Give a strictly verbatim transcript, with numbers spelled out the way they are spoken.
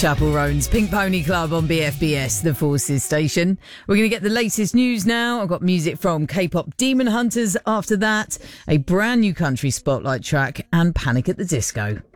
Chapel Roan's Pink Pony Club on B F B S, the Forces station. We're going to get the latest news now. I've got music from K-pop Demon Hunters after that, a brand new country spotlight track, and Panic at the Disco.